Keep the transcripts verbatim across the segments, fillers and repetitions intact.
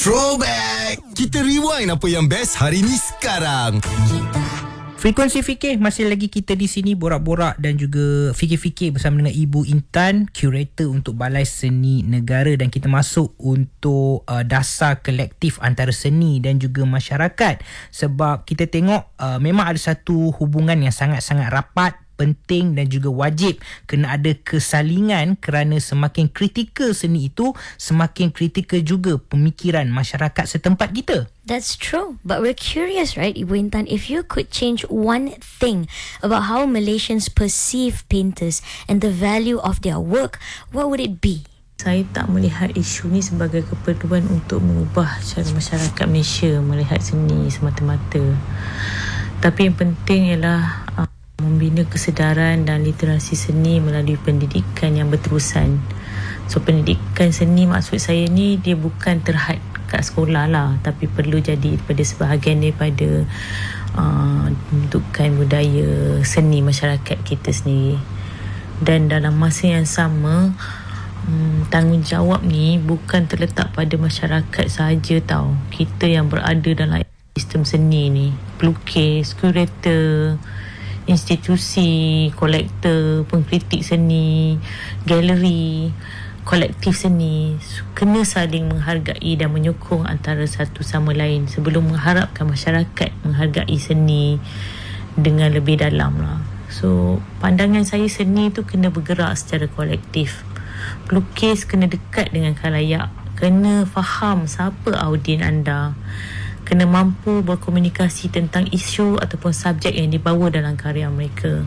Throwback! Kita rewind apa yang best hari ni sekarang. Frekuensi Fikir, masih lagi kita di sini borak-borak dan juga fikir-fikir bersama dengan Ibu Intan, curator untuk Balai Seni Negara, dan kita masuk untuk uh, dasar kolektif antara seni dan juga masyarakat. Sebab kita tengok uh, memang ada satu hubungan yang sangat-sangat rapat, penting dan juga wajib kena ada kesalingan, kerana semakin kritikal seni itu, semakin kritikal juga pemikiran masyarakat setempat kita. That's true. But we're curious, right, Ibu Intan, if you could change one thing about how Malaysians perceive painters and the value of their work, what would it be? Saya tak melihat isu ni sebagai keperluan untuk mengubah cara masyarakat Malaysia melihat seni semata-mata. Tapi yang penting ialah uh, membina kesedaran dan literasi seni melalui pendidikan yang berterusan. So pendidikan seni maksud saya ni dia bukan terhad kat sekolah lah, tapi perlu jadi daripada sebahagian daripada uh, bentukan budaya seni masyarakat kita sendiri. Dan dalam masa yang sama, um, tanggungjawab ni bukan terletak pada masyarakat sahaja tau. Kita yang berada dalam sistem seni ni, pelukis, kurator, institusi, kolektor, pengkritik seni, galeri, kolektif seni kena saling menghargai dan menyokong antara satu sama lain sebelum mengharapkan masyarakat menghargai seni dengan lebih dalam lah. So pandangan saya, seni tu kena bergerak secara kolektif. Pelukis kena dekat dengan khalayak, kena faham siapa audien anda, kena mampu berkomunikasi tentang isu ataupun subjek yang dibawa dalam karya mereka.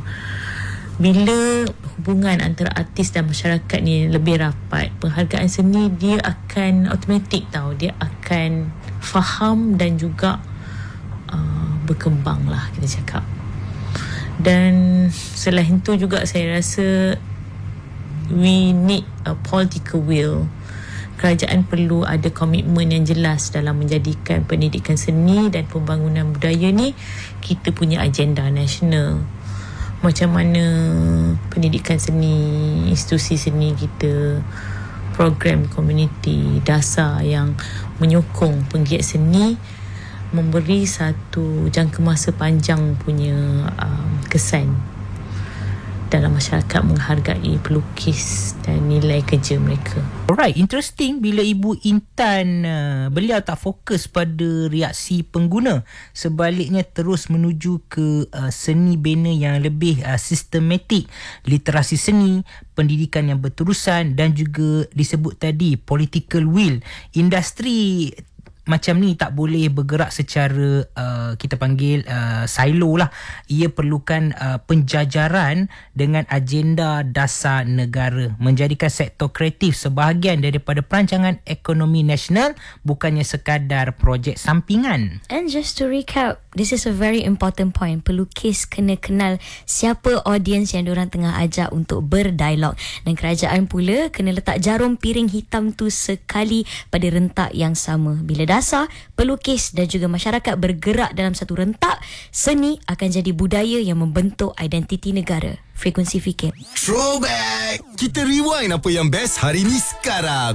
Bila hubungan antara artis dan masyarakat ni lebih rapat, penghargaan seni dia akan automatik tau. Dia akan faham dan juga uh, berkembang lah, kita cakap. Dan selain tu juga saya rasa we need a political will. Kerajaan perlu ada komitmen yang jelas dalam menjadikan pendidikan seni dan pembangunan budaya ni kita punya agenda nasional. Macam mana pendidikan seni, institusi seni kita, program komuniti dasar yang menyokong penggiat seni memberi satu jangka masa panjang punya um, kesan dalam masyarakat menghargai pelukis dan nilai kerja mereka. Alright, interesting bila Ibu Intan uh, beliau tak fokus pada reaksi pengguna, sebaliknya terus menuju ke uh, seni bina yang lebih uh, sistematik, literasi seni, pendidikan yang berterusan dan juga disebut tadi political will. Industri macam ni tak boleh bergerak secara uh, kita panggil uh, silo lah. Ia perlukan uh, penjajaran dengan agenda dasar negara, menjadikan sektor kreatif sebahagian daripada perancangan ekonomi nasional, bukannya sekadar projek sampingan. And just to recap, this is a very important point. Pelukis kena kenal siapa audience yang diorang tengah ajak untuk berdialog, dan kerajaan pula kena letak jarum piring hitam tu sekali pada rentak yang sama. Bila dasar, pelukis dan juga masyarakat bergerak dalam satu rentak, seni akan jadi budaya yang membentuk identiti negara. Frekuensi Fikir. Throwback! Kita rewind apa yang best hari ni sekarang.